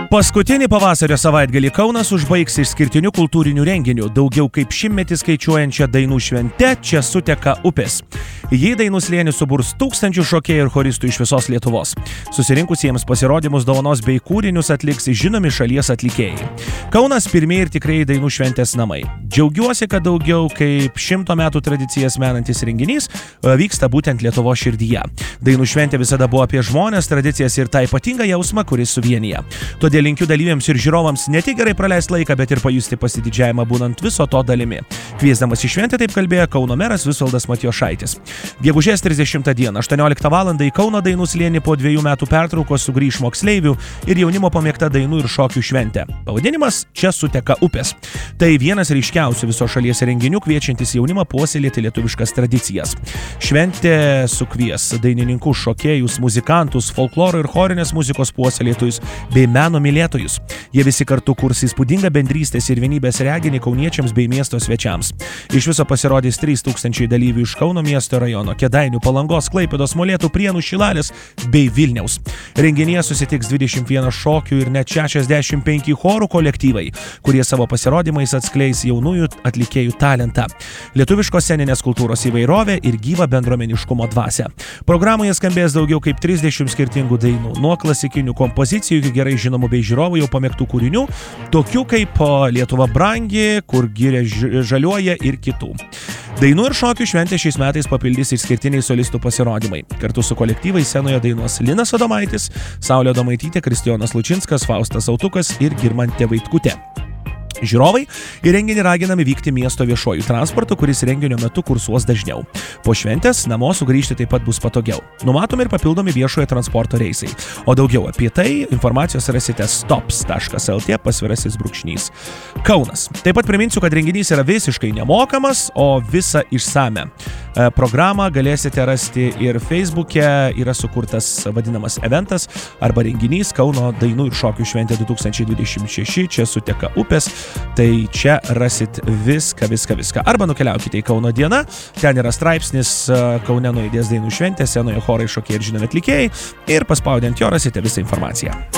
Paskutinį pavasario savaitgalį Kaunas užbaigs išskirtiniu kultūriniu renginiu, daugiau kaip 100 skaičiuojančią dainų švente Čia suteka upės. Jį dainų slėnį suburs tūkstančių šokėjų ir choristų iš visos Lietuvos. Susirinkusiems pasirodymus dovanos bei kūrinius atliks žinomi šalies atlikėjai. Kaunas pirmieji ir tikrai dainų šventės namai. Džiaugiuosi, kad daugiau kaip 100 metų tradicijas menantis renginys vyksta būtent Lietuvos širdyje. Dainų šventė visada buvo apie žmones, tradicijas ir tą ypatingą jausmą, kuris suvienyje. Todėl linkiu dalyviams ir žiūrovams ne tik gerai praleisti laiką, bet ir pajusti pasididžiavimą būnant viso to dalimi. Kviesdamas į šventę taip kalbėjo Kauno meras Visvaldas Matijošaitis. Gegužės 30 dieną 18 val. Į Kauno dainų slėnį po 2 metų pertraukos sugrįš moksleivių ir jaunimo pamėgta dainų ir šokių šventė. Pavadinimas Čia suteka upės. Tai vienas ryškiausių viso šalies renginių, kviečiantis jaunimą puoselėti lietuviškas tradicijas. Šventė sukvies dainininkus, šokėjus, muzikantus, folkloro ir chorinės muzikos puoselėtojus bei meno mylėtojus. Jie visi kartu kurs įspūdingą bendrystės ir vienybės reginį kauniečiams bei miesto svečiams. Iš viso pasirodys 3000 dalyvių iš Kauno miesto rajono, Kėdainių, Palangos, Klaipėdos, Molėtų, Prienų, Šilalės bei Vilniaus. Renginyje susitiks 21 šokių ir net 65 chorų kolektyvai, kurie savo pasirodymais atskleis jaunųjų atlikėjų talentą, lietuviškos sceninės kultūros įvairovę ir gyvą bendruomeniškumo dvasią. Programoje skambės daugiau kaip 30 skirtingų dainų, nuo klasikinių kompozicijų iki gerai žinomų bei žiūrovų jau pamėgtų kūrinių, tokių kaip Lietuva brangi, Kur giria žaliuoja ir kitų. Dainų ir šokių šventė šiais metais papildys išskirtiniai solistų pasirodymai. Kartu su kolektyvais scenoje dainuos Linas Adomaitis, Saulė Adomaitytė, Kristijonas Lučinskas, Faustas Autukas ir Girmantė Vaitkutė. Žiūrovai į renginį raginami vykti miesto viešuoju transportu, kuris renginio metu kursuos dažniau. Po šventės namo sugrįžti taip pat bus patogiau. Numatomi ir papildomi viešojo transporto reisai. O daugiau apie tai informacijos rasite stops.lt / Kaunas. Taip pat priminsiu, kad renginys yra visiškai nemokamas, o visą išsame programą galėsite rasti ir Facebook'e, yra sukurtas vadinamas eventas arba renginys Kauno dainų ir šokių šventė 2026, Čia suteka upės. Tai čia rasit viską. Arba nukeliaukite į Kauno dieną, ten yra straipsnis Kaune nuaidės dainų šventė, scenoje chorai, šokiai ir žinomi atlikėjai ir paspaudiant jo rasite visą informaciją.